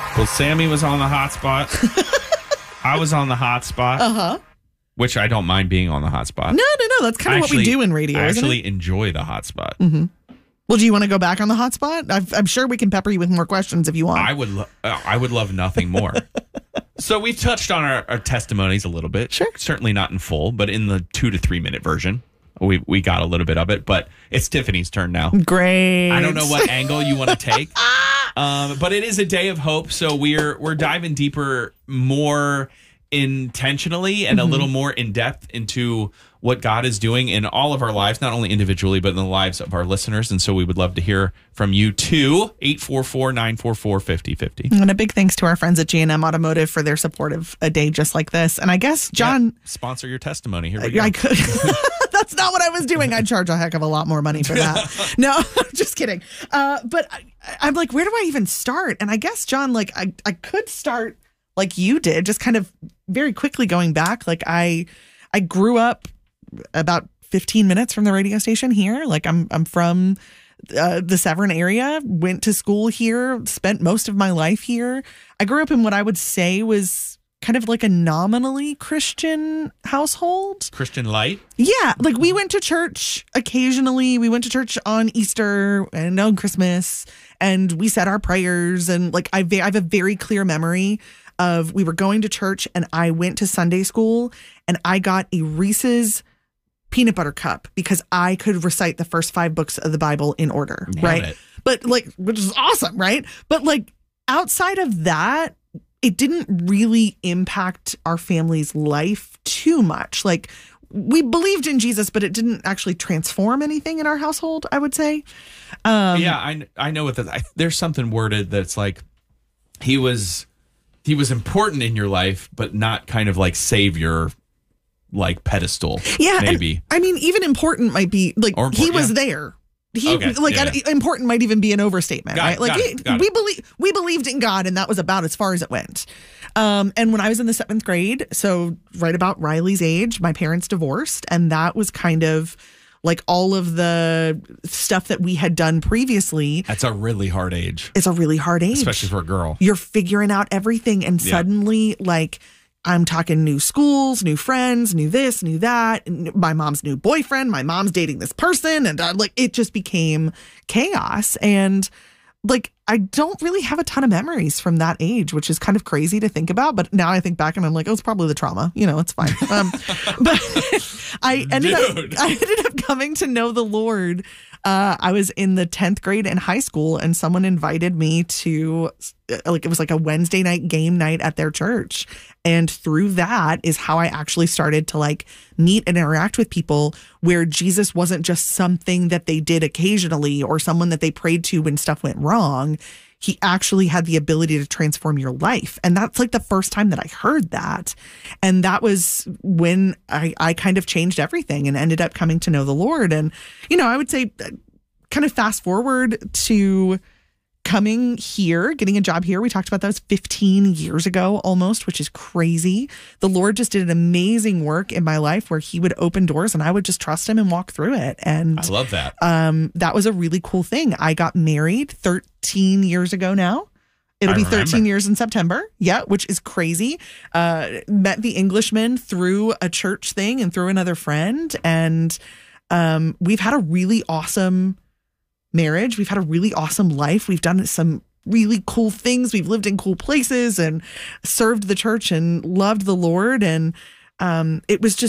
Well, Sammy was on the hotspot. I was on the hotspot. Which I don't mind being on the hotspot. No. That's kind of what we do in radio. I isn't actually it? enjoy the hotspot. Mm-hmm. Well, do you want to go back on the hotspot? I'm sure we can pepper you with more questions if you want. I would love nothing more. So we touched on our testimonies a little bit. Sure. Certainly not in full, but in the 2 to 3 minute version, we got a little bit of it. But it's Tiffany's turn now. Great. I don't know what angle you want to take, but it is a day of hope. So we're diving deeper, more intentionally and a little more in depth into what God is doing in all of our lives, not only individually, but in the lives of our listeners. And so we would love to hear from you too. 844-944-5050. And a big thanks to our friends at G&M Automotive for their support of a day just like this. And I guess, John... sponsor your testimony. Here we go. I could... That's not what I was doing. I'd charge a heck of a lot more money for that. No, just kidding. But I'm like, where do I even start? And I guess, John, like I could start like you did, just kind of very quickly going back. Like I grew up about 15 minutes from the radio station here. Like I'm from the Severn area, went to school here, spent most of my life here. I grew up in what I would say was kind of like a nominally Christian household. Christian light? Yeah. Like we went to church occasionally. We went to church on Easter and on Christmas, and we said our prayers. And like I have a very clear memory of we were going to church and I went to Sunday school and I got a Reese's peanut butter cup because I could recite the first 5 books of the Bible in order. Right. It. But like, which is awesome. Right. But like outside of that, it didn't really impact our family's life too much. Like we believed in Jesus, but it didn't actually transform anything in our household, I would say. Yeah, I know what that. There's something worded that's like he was important in your life, but not kind of like savior, like pedestal. Yeah, maybe. I mean, even important might be like he was there. Important might even be an overstatement, right? Like we believed in God, and that was about as far as it went. And when I was in the 7th grade, so right about Riley's age, my parents divorced, and that was kind of like all of the stuff that we had done previously. That's a really hard age. It's a really hard age, especially for a girl. You're figuring out everything, and suddenly, like, I'm talking new schools, new friends, new this, new that. My mom's new boyfriend. My mom's dating this person. And like, it just became chaos. And like, I don't really have a ton of memories from that age, which is kind of crazy to think about. But now I think back and I'm like, oh, it's probably the trauma. You know, it's fine. But I ended up coming to know the Lord. I was in the 10th grade in high school, and someone invited me to, like, it was like a Wednesday night game night at their church. And through that is how I actually started to like meet and interact with people, where Jesus wasn't just something that they did occasionally or someone that they prayed to when stuff went wrong. He actually had the ability to transform your life. And that's like the first time that I heard that. And that was when I kind of changed everything and ended up coming to know the Lord. And, you know, I would say kind of fast forward to coming here, getting a job here. We talked about that was 15 years ago almost, which is crazy. The Lord just did an amazing work in my life where he would open doors and I would just trust him and walk through it. And I love that. That was a really cool thing. I got married 13 years ago now. It'll be 13 years in September. Yeah, which is crazy. Met the Englishman through a church thing and through another friend. And we've had a really awesome marriage. We've had a really awesome life. We've done some really cool things. We've lived in cool places and served the church and loved the Lord. And it was just